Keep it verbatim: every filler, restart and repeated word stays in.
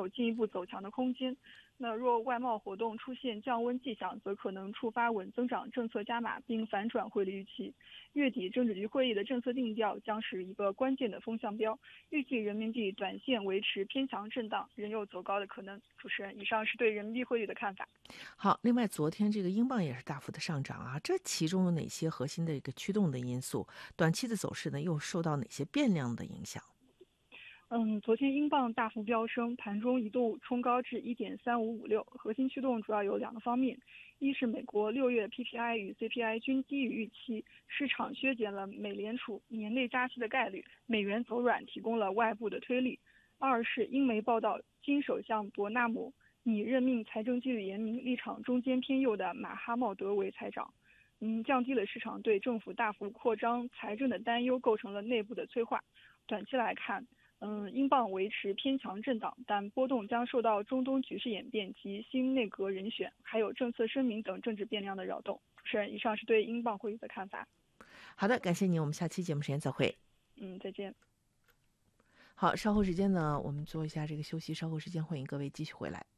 有进一步走强的空间。那若外贸活动出现降温迹象，则可能触发稳增长政策加码，并反转汇率预期。月底政治局会议的政策定调将是一个关键的风向标，预计人民币短线维持偏强震荡，仍有走高的可能。主持人，以上是对人民币汇率的看法。 好，另外昨天这个英镑也是大幅的上涨啊，这其中有哪些核心的一个驱动的因素？短期的走势呢，又受到哪些变量的影响？ 嗯，昨天英镑大幅飙升，盘中一度冲高至一点三五五六，核心驱动主要有两个方面，一是美国六月 P P I 与 C P I 均低于预期，市场削减了美联储年内加息的概率，美元走软提供了外部的推力；二是英媒报道，金首相伯纳姆拟任命财政纪律严明、立场中间偏右的马哈茂德为财长，嗯，降低了市场对政府大幅扩张财政的担忧，构成了内部的催化。短期来看，嗯，英镑维持偏强震荡，但波动将受到中东局势演变及新内阁人选，还有政策声明等政治变量的扰动。主持人，以上是对英镑汇率的看法。 好的，感谢您，我们下期节目时间再会。 嗯，再见。 好，稍后时间呢，我们做一下这个休息，稍后时间欢迎各位继续回来。